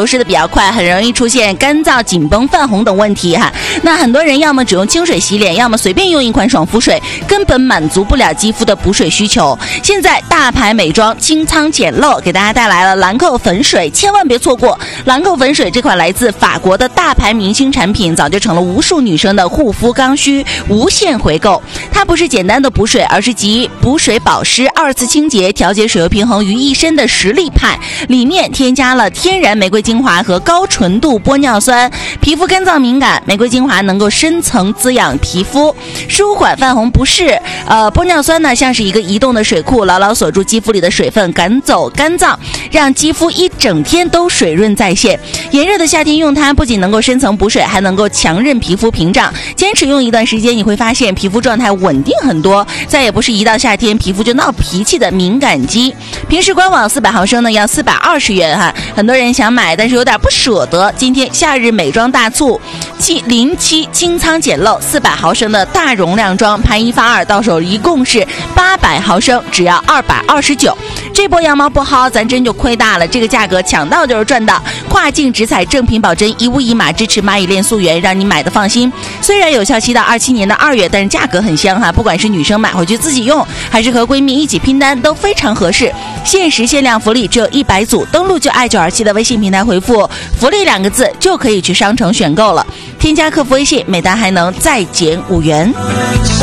流失的比较快，很容易出现干燥、紧绷、泛红等问题哈。那很多人要么只用清水洗脸，要么随便用一款爽肤水，根本满足不了肌肤的补水需求。现在大牌美妆清仓简陋给大家带来了兰蔻粉水，千万别错过。兰蔻粉水这款来自法国的大牌明星产品，早就成了无数女生的护肤刚需，无限回购。它不是简单的补水，而是集补水保湿、二次清洁、调节水油平衡于一身的实力派。里面添加了天然玫瑰精华和高纯度玻尿酸，皮肤干燥敏感，玫瑰精华能够深层滋养皮肤，舒缓泛红不适。玻尿酸呢像是一个移动的水库，牢牢锁住肌肤里的水分，赶走干燥，让肌肤一整天都水润在线。炎热的夏天用它，不仅能够深层补水，还能够强韧皮肤屏障。坚持用一段时间，你会发现皮肤状态稳定很多，再也不是一到夏天皮肤就闹脾气的敏感肌。平时官网400毫升呢要420元哈，很多人想买，但是有点不舍得。今天夏日美妆大促，07清仓简陋400毫升的大容量装，盘一发二，到手一共是800毫升，只要229。这波羊毛不薅，咱真就亏大了。这个价格抢到就是赚到，跨境直采正品保真，一物一码，支持蚂蚁链溯源，让你买的放心。虽然有效期到27年的2月，但是价格很香哈，不管是女生买回去自己用，还是和闺蜜一起拼单，都非常合适。限时限量福利只有100组，登录就爱927的微信平台回复福利2个字，就可以去商城选购了。添加客服微信，每单还能再减5元。